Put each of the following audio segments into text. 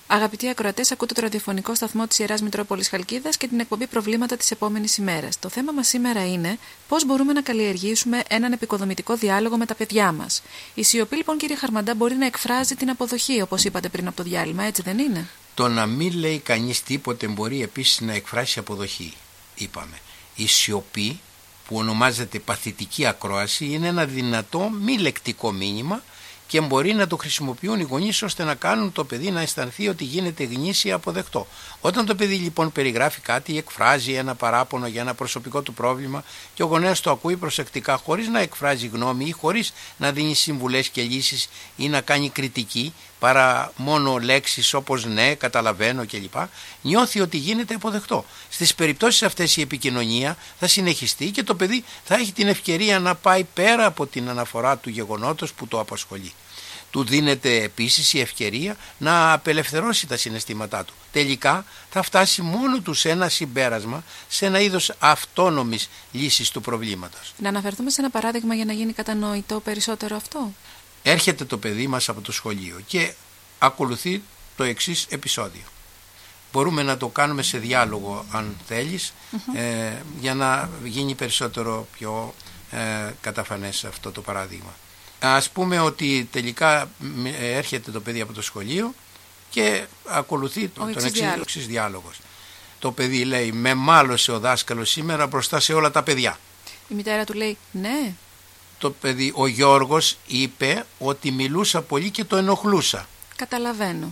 Αγαπητοί ακροατές, ακούτε το ραδιοφωνικό σταθμό της Ιεράς Μητρόπολης Χαλκίδας και την εκπομπή Προβλήματα της επόμενης ημέρας. Το θέμα μας σήμερα είναι πώς μπορούμε να καλλιεργήσουμε έναν επικοδομητικό διάλογο με τα παιδιά μας. Η σιωπή, λοιπόν, κύριε Χαρμαντά, μπορεί να εκφράζει την αποδοχή, όπως είπατε πριν από το διάλειμμα, έτσι δεν είναι? Το να μην λέει κανείς τίποτε μπορεί επίσης να εκφράσει αποδοχή, είπαμε. Η σιωπή, που ονομάζεται παθητική ακρόαση, είναι ένα δυνατό μη λεκτικό μήνυμα και μπορεί να το χρησιμοποιούν οι γονείς ώστε να κάνουν το παιδί να αισθανθεί ότι γίνεται γνήσια αποδεκτό. Όταν το παιδί λοιπόν περιγράφει κάτι ή εκφράζει ένα παράπονο για ένα προσωπικό του πρόβλημα και ο γονέας το ακούει προσεκτικά χωρίς να εκφράζει γνώμη ή χωρίς να δίνει συμβουλές και λύσεις ή να κάνει κριτική, παρά μόνο λέξεις όπως ναι, καταλαβαίνω κλπ, νιώθει ότι γίνεται αποδεκτό. Στις περιπτώσεις αυτές η επικοινωνία θα συνεχιστεί και το παιδί θα έχει την ευκαιρία να πάει πέρα από την αναφορά του γεγονότος που το απασχολεί. Του δίνεται επίσης η ευκαιρία να απελευθερώσει τα συναισθήματά του. Τελικά θα φτάσει μόνο του σε ένα συμπέρασμα, σε ένα είδος αυτόνομης λύσης του προβλήματος. Να αναφερθούμε σε ένα παράδειγμα για να γίνει κατανοητό περισσότερο αυτό. Έρχεται το παιδί μας από το σχολείο και ακολουθεί το εξής επεισόδιο. Μπορούμε να το κάνουμε σε διάλογο αν θέλεις, για να γίνει περισσότερο πιο καταφανές αυτό το παράδειγμα. Ας πούμε ότι τελικά έρχεται το παιδί από το σχολείο και ακολουθεί τον εξής διάλογος. Το παιδί λέει: με μάλωσε ο δάσκαλος σήμερα μπροστά σε όλα τα παιδιά. Η μητέρα του λέει: ναι. Το παιδί, ο Γιώργος, είπε ότι μιλούσα πολύ και το ενοχλούσα. Καταλαβαίνω.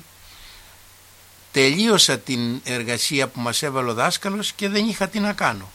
Τελείωσα την εργασία που μας έβαλε ο δάσκαλος και δεν είχα τι να κάνω.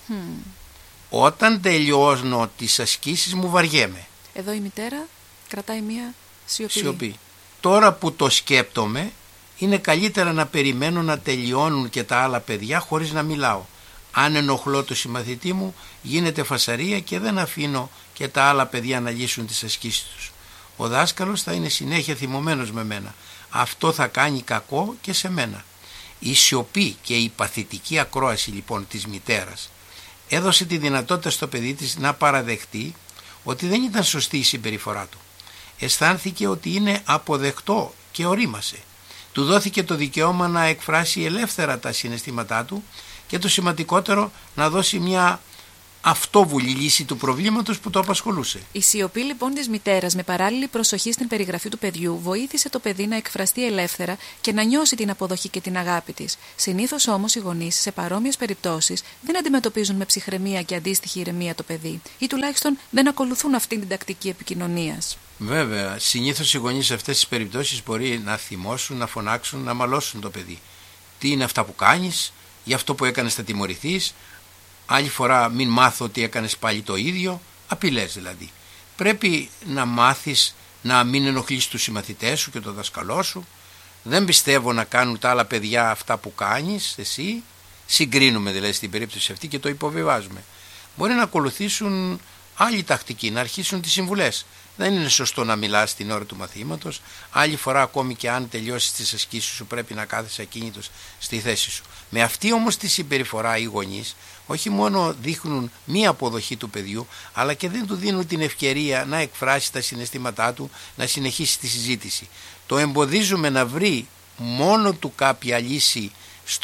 Όταν τελειώνω τις ασκήσεις μου βαριέμαι. Εδώ η μητέρα κρατάει μία σιωπή. Τώρα που το σκέπτομαι, είναι καλύτερα να περιμένω να τελειώνουν και τα άλλα παιδιά χωρίς να μιλάω. Αν ενοχλώ το συμμαθητή μου, γίνεται φασαρία και δεν αφήνω και τα άλλα παιδιά να λύσουν τις ασκήσεις τους. Ο δάσκαλος θα είναι συνέχεια θυμωμένος με μένα. Αυτό θα κάνει κακό και σε μένα. Η σιωπή και η παθητική ακρόαση λοιπόν της μητέρας έδωσε τη δυνατότητα στο παιδί της να παραδεχτεί ότι δεν ήταν σωστή η συμπεριφορά του. Αισθάνθηκε ότι είναι αποδεκτό και ορίμασε. Του δόθηκε το δικαίωμα να εκφράσει ελεύθερα τα συναισθήματά του και το σημαντικότερο, να δώσει μια αυτόβουλη λύση του προβλήματος που το απασχολούσε. Η σιωπή λοιπόν της μητέρας με παράλληλη προσοχή στην περιγραφή του παιδιού βοήθησε το παιδί να εκφραστεί ελεύθερα και να νιώσει την αποδοχή και την αγάπη της. Συνήθως όμως οι γονείς σε παρόμοιες περιπτώσεις δεν αντιμετωπίζουν με ψυχραιμία και αντίστοιχη ηρεμία το παιδί ή τουλάχιστον δεν ακολουθούν αυτήν την τακτική επικοινωνίας. Βέβαια, συνήθως οι γονείς σε αυτές τις περιπτώσεις μπορεί να θυμώσουν, να φωνάξουν, να μαλώσουν το παιδί. Τι είναι αυτά που κάνεις, για αυτό που έκανες θα τιμωρηθείς. Άλλη φορά μην μάθω ότι έκανες πάλι το ίδιο, απειλές δηλαδή. Πρέπει να μάθεις να μην ενοχλείς τους συμμαθητές σου και τον δασκαλό σου. Δεν πιστεύω να κάνουν τα άλλα παιδιά αυτά που κάνεις εσύ. Συγκρίνουμε δηλαδή στην περίπτωση αυτή και το υποβιβάζουμε. Μπορεί να ακολουθήσουν άλλη τακτική, να αρχίσουν τις συμβουλές. Δεν είναι σωστό να μιλάς την ώρα του μαθήματος. Άλλη φορά, ακόμη και αν τελειώσεις τις ασκήσεις σου, πρέπει να κάθεσαι ακίνητος στη θέση σου. Με αυτή όμως τη συμπεριφορά οι γονείς όχι μόνο δείχνουν μία αποδοχή του παιδιού, αλλά και δεν του δίνουν την ευκαιρία να εκφράσει τα συναισθήματά του, να συνεχίσει τη συζήτηση. Το εμποδίζουμε να βρει μόνο του κάποια λύση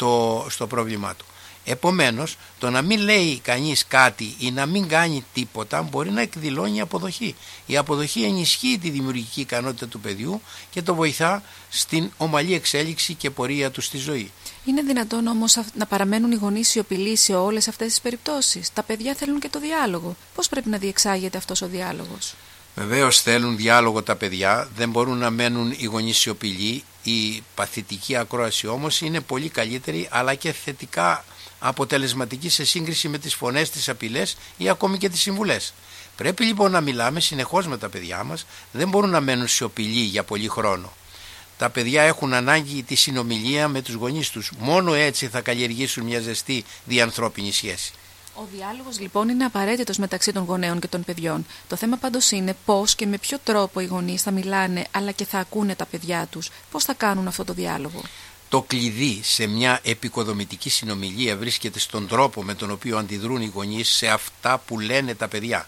στο πρόβλημά του. Επομένως, το να μην λέει κανείς κάτι ή να μην κάνει τίποτα μπορεί να εκδηλώνει αποδοχή. Η αποδοχή ενισχύει τη δημιουργική ικανότητα του παιδιού και το βοηθά στην ομαλή εξέλιξη και πορεία του στη ζωή. Είναι δυνατόν όμως να παραμένουν οι γονείς σιωπηλοί σε όλες αυτές τις περιπτώσεις? Τα παιδιά θέλουν και το διάλογο. Πώς πρέπει να διεξάγεται αυτός ο διάλογος? Βεβαίως θέλουν διάλογο τα παιδιά, δεν μπορούν να μένουν οι γονείς σιωπηλοί. Η παθητική ακρόαση όμως είναι πολύ καλύτερη, αλλά και θετικά αποτελεσματική σε σύγκριση με τις φωνές, τις απειλές ή ακόμη και τις συμβουλές. Πρέπει λοιπόν να μιλάμε συνεχώς με τα παιδιά μας, δεν μπορούν να μένουν σιωπηλοί για πολύ χρόνο. Τα παιδιά έχουν ανάγκη τη συνομιλία με τους γονείς τους. Μόνο έτσι θα καλλιεργήσουν μια ζεστή διανθρώπινη σχέση. Ο διάλογος λοιπόν είναι απαραίτητος μεταξύ των γονέων και των παιδιών. Το θέμα πάντως είναι πώς και με ποιο τρόπο οι γονείς θα μιλάνε αλλά και θα ακούνε τα παιδιά τους. Πώς θα κάνουν αυτό το διάλογο? Το κλειδί σε μια επικοδομητική συνομιλία βρίσκεται στον τρόπο με τον οποίο αντιδρούν οι γονείς σε αυτά που λένε τα παιδιά.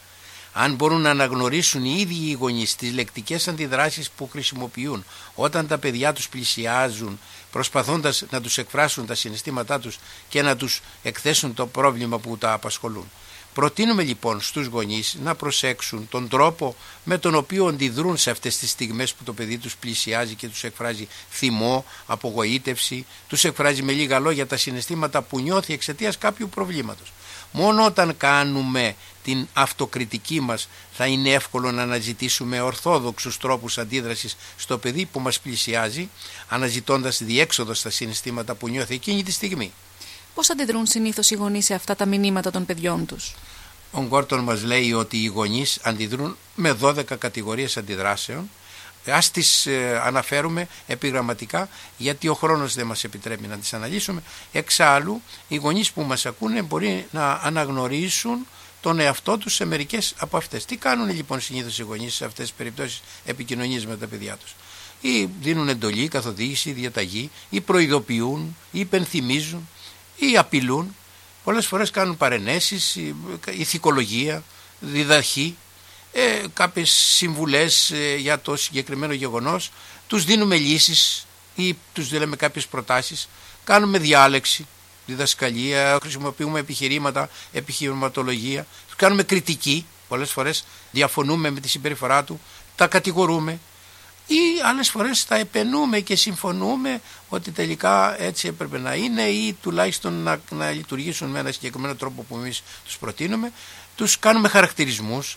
Αν μπορούν να αναγνωρίσουν οι ίδιοι οι γονείς τις λεκτικές αντιδράσεις που χρησιμοποιούν όταν τα παιδιά τους πλησιάζουν, προσπαθώντας να τους εκφράσουν τα συναισθήματά τους και να τους εκθέσουν το πρόβλημα που τα απασχολούν. Προτείνουμε λοιπόν στους γονείς να προσέξουν τον τρόπο με τον οποίο αντιδρούν σε αυτές τις στιγμές που το παιδί τους πλησιάζει και τους εκφράζει θυμό, απογοήτευση, τους εκφράζει με λίγα λόγια τα συναισθήματα που νιώθει εξαιτίας κάποιου προβλήματος. Μόνο όταν κάνουμε την αυτοκριτική μας θα είναι εύκολο να αναζητήσουμε ορθόδοξους τρόπους αντίδρασης στο παιδί που μας πλησιάζει, αναζητώντας διέξοδο στα συναισθήματα που νιώθει εκείνη τη στιγμή. Πώς αντιδρούν συνήθως οι γονείς σε αυτά τα μηνύματα των παιδιών τους? Ο Γκόρτον μας λέει ότι οι γονείς αντιδρούν με 12 κατηγορίες αντιδράσεων. Ας τις αναφέρουμε επιγραμματικά, γιατί ο χρόνος δεν μας επιτρέπει να τις αναλύσουμε. Εξάλλου, οι γονείς που μας ακούνε μπορεί να αναγνωρίσουν τον εαυτό τους σε μερικές από αυτές. Τι κάνουν λοιπόν συνήθως οι γονείς σε αυτές τις περιπτώσεις επικοινωνίας με τα παιδιά τους? Ή δίνουν εντολή, καθοδήγηση, διαταγή, ή προειδοποιούν, ή υπενθυμίζουν, ή απειλούν. Πολλές φορές κάνουν παρενέσεις, ηθικολογία, διδαχή, κάποιες συμβουλές για το συγκεκριμένο γεγονός. Τους δίνουμε λύσεις ή τους λέμε κάποιες προτάσεις. Κάνουμε διάλεξη, διδασκαλία, χρησιμοποιούμε επιχειρήματα, επιχειρηματολογία. Τους κάνουμε κριτική, πολλές φορές διαφωνούμε με τη συμπεριφορά του, τα κατηγορούμε. Ή άλλες φορές τα επενούμε και συμφωνούμε ότι τελικά έτσι έπρεπε να είναι, ή τουλάχιστον να λειτουργήσουν με ένα συγκεκριμένο τρόπο που εμείς τους προτείνουμε. Τους κάνουμε χαρακτηρισμούς,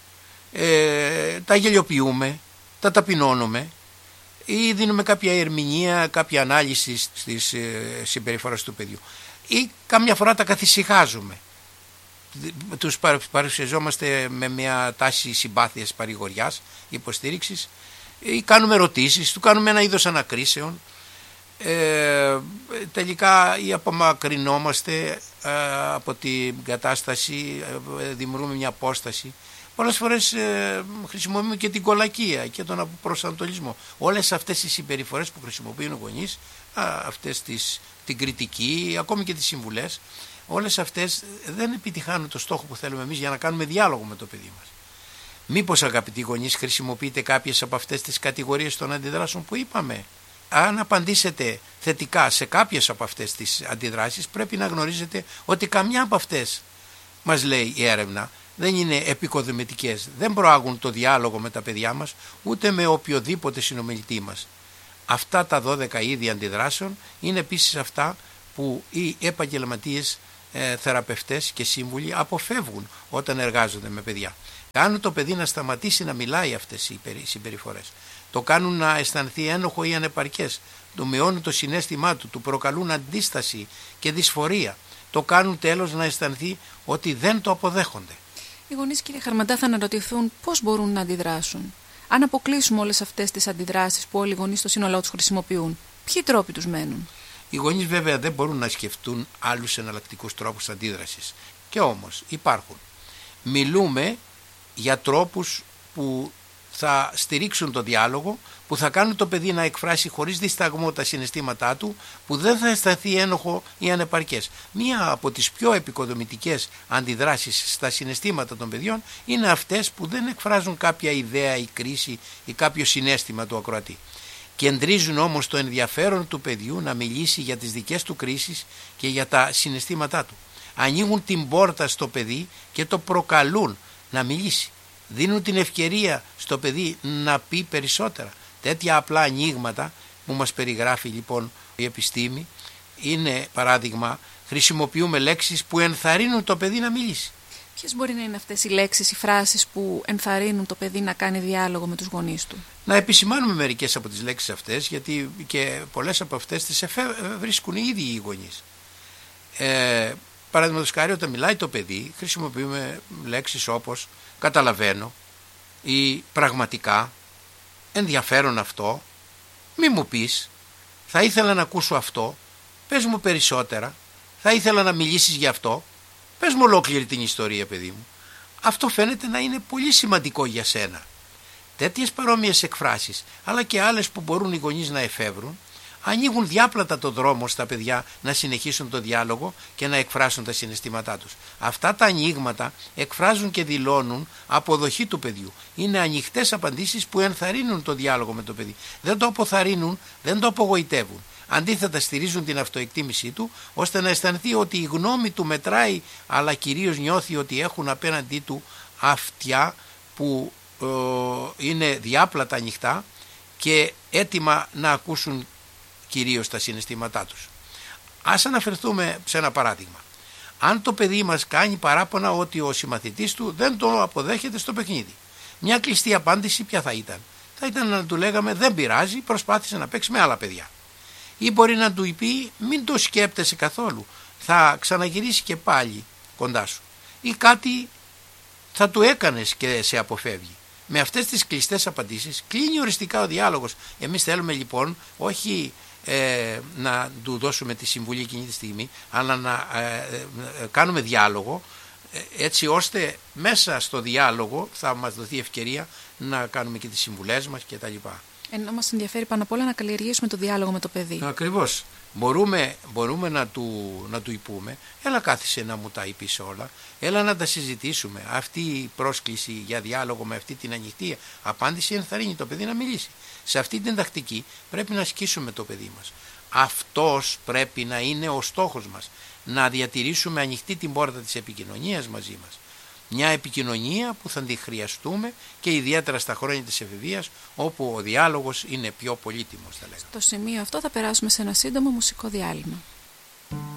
τα γελιοποιούμε, τα ταπεινώνουμε ή δίνουμε κάποια ερμηνεία, κάποια ανάλυση στις συμπεριφορές του παιδιού. Ή κάμια φορά τα καθησυχάζουμε. Τους παρουσιαζόμαστε με μια τάση συμπάθειας, παρηγοριάς, υποστήριξης, ή κάνουμε ερωτήσεις, του κάνουμε ένα είδος ανακρίσεων. Τελικά ή απομακρυνόμαστε από την κατάσταση, δημιουργούμε μια απόσταση. Πολλές φορές χρησιμοποιούμε και την κολακία και τον προσανατολισμό. Όλες αυτές οι συμπεριφορές που χρησιμοποιούν οι γονείς, την κριτική, ακόμη και τις συμβουλές, όλες αυτές δεν επιτυχάνουν το στόχο που θέλουμε εμείς για να κάνουμε διάλογο με το παιδί μας. Μήπως, αγαπητοί γονείς, χρησιμοποιείτε κάποιες από αυτές τις κατηγορίες των αντιδράσεων που είπαμε? Αν απαντήσετε θετικά σε κάποιες από αυτές τις αντιδράσεις, πρέπει να γνωρίζετε ότι καμιά από αυτές, μας λέει η έρευνα, δεν είναι επικοδομητικές, δεν προάγουν το διάλογο με τα παιδιά μας, ούτε με οποιοδήποτε συνομιλητή μας. Αυτά τα 12 είδη αντιδράσεων είναι επίσης αυτά που οι επαγγελματίες θεραπευτές και σύμβουλοι αποφεύγουν όταν εργάζονται με παιδιά. Κάνουν το παιδί να σταματήσει να μιλάει αυτές οι συμπεριφορές. Το κάνουν να αισθανθεί ένοχο ή ανεπαρκές. Το μειώνουν το συναίσθημά του, του προκαλούν αντίσταση και δυσφορία. Το κάνουν τέλος να αισθανθεί ότι δεν το αποδέχονται. Οι γονείς, κύριε Χαρμαντά, θα αναρωτηθούν πώς μπορούν να αντιδράσουν. Αν αποκλείσουμε όλες αυτές τις αντιδράσεις που όλοι οι γονείς στο σύνολό τους χρησιμοποιούν, ποιοι τρόποι τους μένουν? Οι γονείς βέβαια δεν μπορούν να σκεφτούν άλλους εναλλακτικούς τρόπους αντίδρασης. Και όμως υπάρχουν. Μιλούμε για τρόπους που θα στηρίξουν το διάλογο, που θα κάνουν το παιδί να εκφράσει χωρίς δισταγμό τα συναισθήματά του, που δεν θα αισθανθεί ένοχο ή ανεπαρκές. Μία από τις πιο επικοδομητικές αντιδράσεις στα συναισθήματα των παιδιών είναι αυτές που δεν εκφράζουν κάποια ιδέα ή κρίση ή κάποιο συναίσθημα του ακροατή. Κεντρίζουν όμως το ενδιαφέρον του παιδιού να μιλήσει για τις δικές του κρίσεις και για τα συναισθήματά του. Ανοίγουν την πόρτα στο παιδί και το προκαλούν να μιλήσει. Δίνουν την ευκαιρία στο παιδί να πει περισσότερα. Τέτοια απλά ανοίγματα που μας περιγράφει λοιπόν η επιστήμη είναι, παράδειγμα, χρησιμοποιούμε λέξεις που ενθαρρύνουν το παιδί να μιλήσει. Ποιες μπορεί να είναι αυτές οι λέξεις, οι φράσεις που ενθαρρύνουν το παιδί να κάνει διάλογο με τους γονείς του? Να επισημάνουμε μερικές από τις λέξεις αυτές, γιατί και πολλές από αυτές τις βρίσκουν οι ίδιοι οι γονείς. Παραδείγματος χάρη, όταν μιλάει το παιδί, χρησιμοποιούμε λέξεις όπως καταλαβαίνω ή πραγματικά, ενδιαφέρον αυτό, μη μου πεις, θα ήθελα να ακούσω αυτό, πες μου περισσότερα, θα ήθελα να μιλήσεις γι' αυτό, πες μου ολόκληρη την ιστορία, παιδί μου. Αυτό φαίνεται να είναι πολύ σημαντικό για σένα. Τέτοιες παρόμοιες εκφράσεις, αλλά και άλλες που μπορούν οι γονείς να εφεύρουν, ανοίγουν διάπλατα το δρόμο στα παιδιά να συνεχίσουν το διάλογο και να εκφράσουν τα συναισθήματά τους. Αυτά τα ανοίγματα εκφράζουν και δηλώνουν αποδοχή του παιδιού. Είναι ανοιχτές απαντήσεις που ενθαρρύνουν το διάλογο με το παιδί. Δεν το αποθαρρύνουν, δεν το απογοητεύουν. Αντίθετα στηρίζουν την αυτοεκτίμησή του, ώστε να αισθανθεί ότι η γνώμη του μετράει, αλλά κυρίως νιώθει ότι έχουν απέναντί του αυτιά που είναι διάπλατα ανοιχτά και έτοιμα να ακούσουν κυρίως τα συναισθήματά τους. Ας αναφερθούμε σε ένα παράδειγμα. Αν το παιδί μας κάνει παράπονα ότι ο συμμαθητής του δεν το αποδέχεται στο παιχνίδι, μια κλειστή απάντηση ποια θα ήταν? Θα ήταν να του λέγαμε δεν πειράζει, προσπάθησε να παίξει με άλλα παιδιά. Ή μπορεί να του πει μην το σκέπτεσαι καθόλου, θα ξαναγυρίσει και πάλι κοντά σου. Ή κάτι θα του έκανες και σε αποφεύγει. Με αυτές τις κλειστές απαντήσεις κλείνει οριστικά ο διάλογος. Εμείς θέλουμε λοιπόν όχι να του δώσουμε τη συμβουλή εκείνη τη στιγμή, αλλά να κάνουμε διάλογο, έτσι ώστε μέσα στο διάλογο θα μας δοθεί ευκαιρία να κάνουμε και τις συμβουλές μας κτλ. Ενώ μας ενδιαφέρει πάνω απ' όλα να καλλιεργήσουμε το διάλογο με το παιδί. Ακριβώς. Μπορούμε να του πούμε, έλα κάθισε να μου τα είπεις όλα, έλα να τα συζητήσουμε. Αυτή η πρόσκληση για διάλογο με αυτή την ανοιχτή απάντηση ενθαρρύνει το παιδί να μιλήσει. Σε αυτή την τακτική πρέπει να ασκήσουμε το παιδί μας. Αυτός πρέπει να είναι ο στόχος μας, να διατηρήσουμε ανοιχτή την πόρτα της επικοινωνίας μαζί μας. Μια επικοινωνία που θα τη χρειαστούμε και ιδιαίτερα στα χρόνια της εφηβείας, όπου ο διάλογος είναι πιο πολύτιμος, θα λέγαμε. Στο σημείο αυτό θα περάσουμε σε ένα σύντομο μουσικό διάλειμμα.